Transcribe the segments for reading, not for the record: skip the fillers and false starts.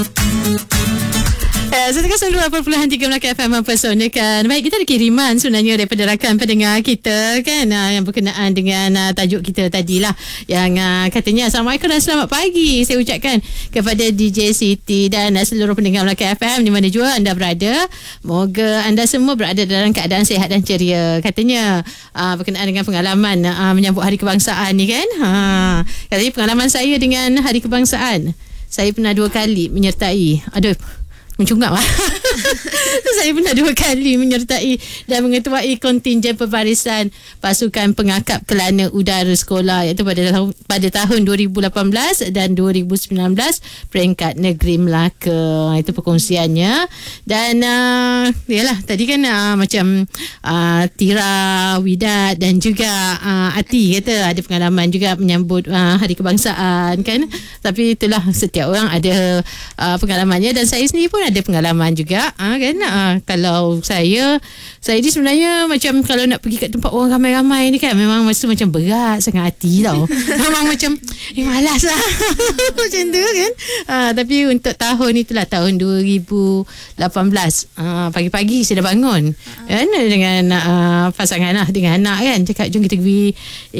101.3 Melaka FM mempersonakan. Baik, kita ada kiriman sebenarnya daripada rakan pendengar kita kan, yang berkenaan dengan tajuk kita tadilah, yang katanya Assalamualaikum dan selamat pagi saya ucapkan kepada DJ Siti dan seluruh pendengar Melaka FM di mana jua anda berada. Moga anda semua berada dalam keadaan sihat dan ceria. Katanya berkenaan dengan pengalaman menyambut Hari Kebangsaan ni kan. Katanya pengalaman saya dengan Hari Kebangsaan, saya pernah 2 kali menyertai. Mencungap lah. Saya pernah 2 kali menyertai dan mengetuai kontingen pembarisan pasukan pengakap kelana udara sekolah, iaitu pada tahun 2018 dan 2019 peringkat negeri Melaka. Itu perkongsiannya. Dan yalah, tadi kan macam Tira, Widat dan juga Ati kata ada pengalaman juga menyambut Hari Kebangsaan kan. Tapi itulah, setiap orang ada pengalamannya, dan saya sendiri pun ada pengalaman juga kan. Kalau saya ni sebenarnya macam kalau nak pergi kat tempat orang ramai-ramai ni kan, memang masa macam berat sangat hati tau. Memang macam malas lah macam tu kan. Tapi untuk tahun itulah, tahun 2018 pagi-pagi saya dah bangun kan, dengan pasangan lah, dengan anak kan, cakap jom kita pergi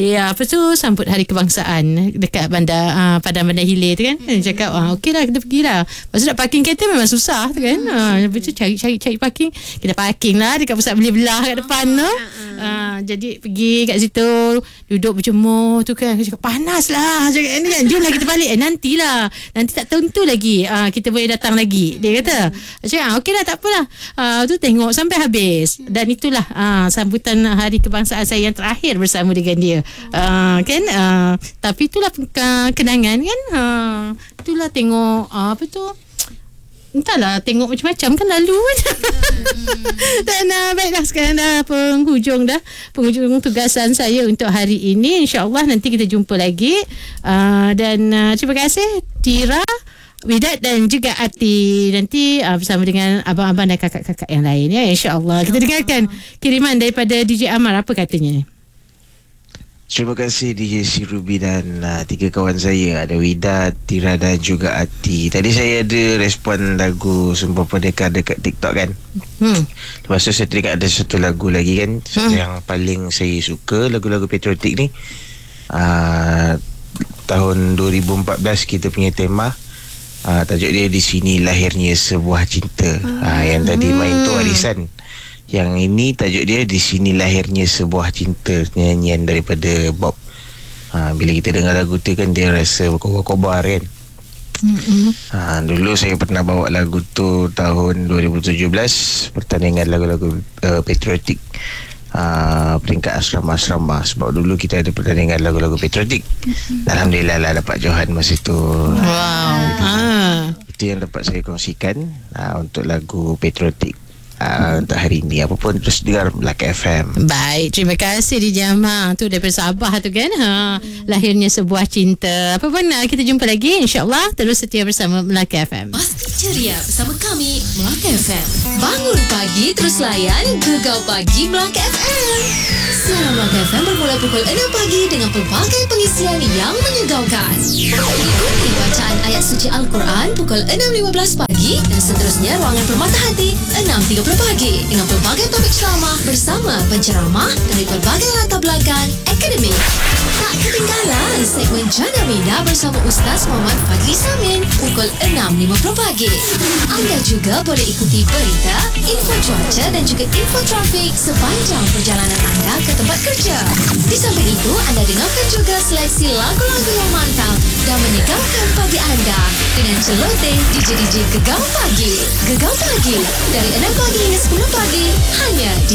sambut Hari Kebangsaan dekat Padang Bandar Hilir tu kan. Cakap okey lah, kita pergilah. Lepas tu nak parking kereta memang susah tu kan. Lepas tu cari parking, kita parking lah dekat pusat beli belah kat depan tu. Jadi pergi kat situ, duduk berjemur tu kan. Aku cakap panas lah, cakap ni kan, jomlah kita balik. Nantilah, nanti tak tentu lagi kita boleh datang lagi, dia kata. Cakap okey lah, tak apalah. Tu tengok sampai habis. Dan itulah sambutan Hari Kebangsaan saya yang terakhir bersama dengan dia kan. Tapi itulah kenangan kan. Itulah tengok entahlah, tengok macam-macam kan lalu kan. Dan baiklah, sekarang dah penghujung tugasan saya untuk hari ini. InsyaAllah nanti kita jumpa lagi. Dan terima kasih Tira, Widat dan juga Ati. Nanti bersama dengan abang-abang dan kakak-kakak yang lain ya, insyaAllah. Kita dengarkan kiriman daripada DJ Amar, apa katanya. Terima kasih DJ Sirubi dan 3 kawan saya, ada Widat, Tira dan juga Ati. Tadi saya ada respon lagu Sumpah Merdeka dekat TikTok kan. Lepas tu saya teringat ada satu lagu lagi kan, yang paling saya suka lagu-lagu patriotik ni. Tahun 2014 kita punya tema, tajuk dia Di Sini Lahirnya Sebuah Cinta. Yang tadi main tu Arisan. Yang ini tajuk dia Di Sini Lahirnya Sebuah Cinta, nyanyian daripada Bob. Bila kita dengar lagu tu kan, dia rasa berkobar-kobar kan. Dulu saya pernah bawa lagu tu tahun 2017, pertandingan lagu-lagu patriotik peringkat asrama-asrama. Sebab dulu kita ada pertandingan lagu-lagu patriotik. Alhamdulillah lah dapat johan masa tu. Itu yang dapat saya kongsikan untuk lagu patriotik untuk hari ini. Apa pun terus dengar Melaka FM. Baik, terima kasih DJ Amar. Tu daripada Sabah tu kan. Lahirnya Sebuah Cinta. Apa pun kita jumpa lagi insyaAllah. Terus setia bersama Melaka FM. Pasti ceria bersama kami Melaka FM. Bangun pagi terus layan Gegar Pagi Melaka FM. Siaran Melaka FM bermula pukul 6 pagi dengan pelbagai pengisian yang menyegaukan. Ikuti bacaan ayat suci Al-Quran pukul 6.15 pagi dan seterusnya ruangan Permata Hati 6.30 pagi dengan pelbagai topik ceramah bersama penceramah dari pelbagai latar belakang akademik. Tak ketinggalan segmen Jana Minda bersama Ustaz Muhammad Fadli Samin pukul 6.50 pagi. Anda juga boleh ikuti berita, info cuaca dan juga info trafik sepanjang perjalanan anda ke tempat kerja. Di samping itu, anda dengarkan juga seleksi lagu-lagu yang mantap dan menyegarkan pagi anda dengan celoteh DJ Gegar Pagi. Gegar Pagi dari 6 pagi hingga 10 pagi hanya di